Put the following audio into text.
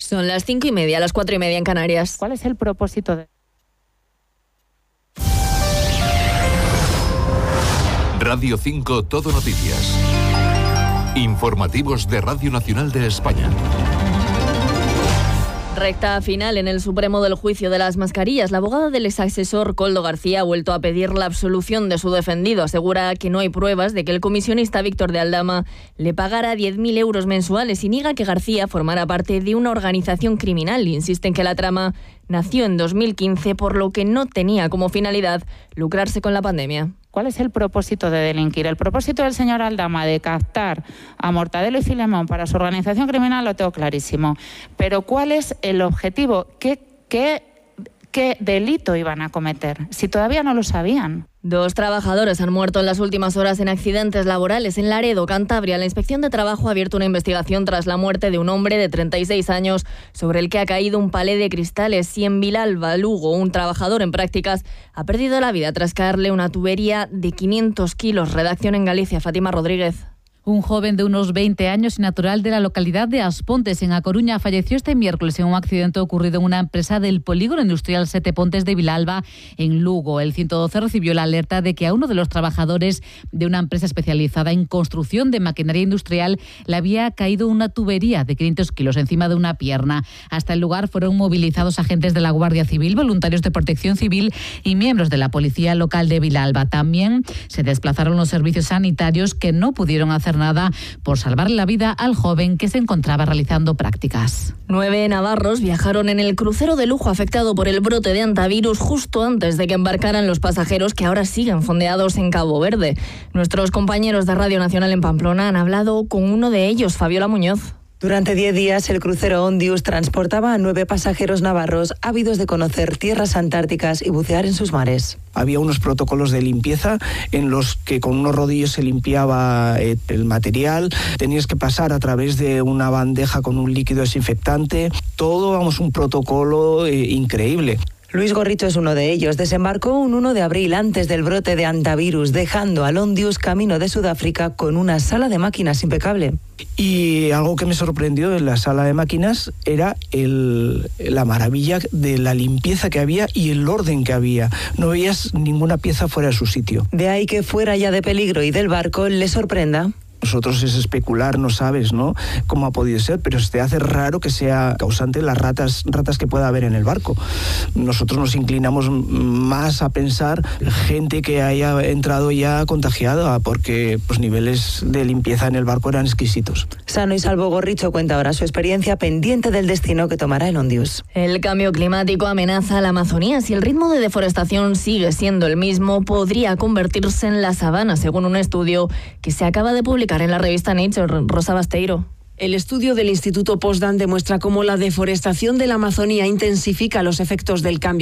Son las 5:30, las 4:30 en Canarias. ¿Cuál es el propósito de...? Radio 5 Todo Noticias. Informativos de Radio Nacional de España. Recta final en el Supremo del juicio de las mascarillas. La abogada del exasesor Koldo García ha vuelto a pedir la absolución de su defendido. Asegura que no hay pruebas de que el comisionista Víctor de Aldama le pagara 10.000 euros mensuales y niega que García formara parte de una organización criminal. Insiste en que la trama nació en 2015, por lo que no tenía como finalidad lucrarse con la pandemia. ¿Cuál es el propósito de delinquir? El propósito del señor Aldama de captar a Mortadelo y Filemón para su organización criminal lo tengo clarísimo. Pero ¿cuál es el objetivo? ¿Qué delito iban a cometer? Si todavía no lo sabían. 2 trabajadores han muerto en las últimas horas en accidentes laborales en Laredo, Cantabria. La Inspección de Trabajo ha abierto una investigación tras la muerte de un hombre de 36 años sobre el que ha caído un palé de cristales. Y en Vilalba, Lugo, un trabajador en prácticas ha perdido la vida tras caerle una tubería de 500 kilos. Redacción en Galicia, Fátima Rodríguez. Un joven de unos 20 años y natural de la localidad de Aspontes, en A Coruña, falleció este miércoles en un accidente ocurrido en una empresa del polígono industrial Sete Pontes de Vilalba, en Lugo. El 112 recibió la alerta de que a uno de los trabajadores de una empresa especializada en construcción de maquinaria industrial le había caído una tubería de 500 kilos encima de una pierna. Hasta el lugar fueron movilizados agentes de la Guardia Civil, voluntarios de Protección Civil y miembros de la Policía Local de Vilalba. También se desplazaron los servicios sanitarios, que no pudieron hacer nada por salvarle la vida al joven que se encontraba realizando prácticas. 9 navarros viajaron en el crucero de lujo afectado por el brote de hantavirus justo antes de que embarcaran los pasajeros que ahora siguen fondeados en Cabo Verde. Nuestros compañeros de Radio Nacional en Pamplona han hablado con uno de ellos, Fabiola Muñoz. Durante 10 días, el crucero Ondius transportaba a 9 pasajeros navarros ávidos de conocer tierras antárticas y bucear en sus mares. Había unos protocolos de limpieza en los que con unos rodillos se limpiaba el material. Tenías que pasar a través de una bandeja con un líquido desinfectante. Todo, un protocolo increíble. Luis Gorricho es uno de ellos. Desembarcó un 1 de abril antes del brote de hantavirus, dejando al Ondius camino de Sudáfrica con una sala de máquinas impecable. Y algo que me sorprendió en la sala de máquinas era la maravilla de la limpieza que había y el orden que había. No veías ninguna pieza fuera de su sitio. De ahí que fuera ya de peligro y del barco le sorprenda. Nosotros es especular, no sabes, ¿no?, cómo ha podido ser, pero se te hace raro que sea causante las ratas que pueda haber en el barco. Nosotros nos inclinamos más a pensar gente que haya entrado ya contagiada, porque los niveles de limpieza en el barco eran exquisitos. Sano y salvo, Gorricho cuenta ahora su experiencia pendiente del destino que tomará el Ondius. El cambio climático amenaza a la Amazonía. Si el ritmo de deforestación sigue siendo el mismo, podría convertirse en la sabana, según un estudio que se acaba de publicar en la revista Nature. Rosa Basteiro. El estudio del Instituto Potsdam demuestra cómo la deforestación de la Amazonía intensifica los efectos del cambio